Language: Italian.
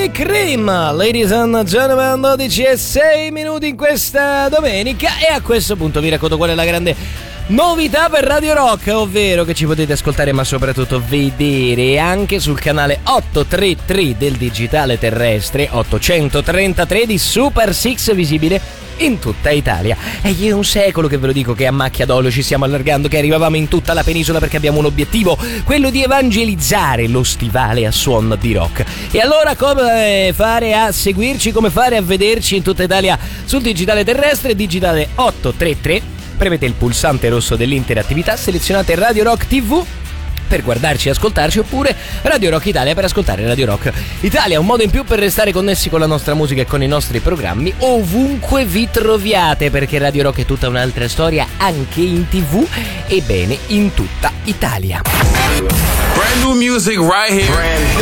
Cream, ladies and gentlemen, 12:06 in questa domenica. E a questo punto vi racconto qual è la grande novità per Radio Rock, ovvero che ci potete ascoltare ma soprattutto vedere anche sul canale 833 del digitale terrestre, 833 di Super 6, visibile in tutta Italia. E io è un secolo che ve lo dico che a macchia d'olio ci stiamo allargando, che arrivavamo in tutta la penisola perché abbiamo un obiettivo, quello di evangelizzare lo stivale a suon di rock. E allora come fare a seguirci, come fare a vederci in tutta Italia sul digitale terrestre? Digitale 833, premete il pulsante rosso dell'interattività, selezionate Radio Rock TV per guardarci e ascoltarci, oppure Radio Rock Italia per ascoltare Radio Rock Italia. Un modo in più per restare connessi con la nostra musica e con i nostri programmi ovunque vi troviate, perché Radio Rock è tutta un'altra storia anche in TV, e bene, in tutta Italia. Brand new music right here.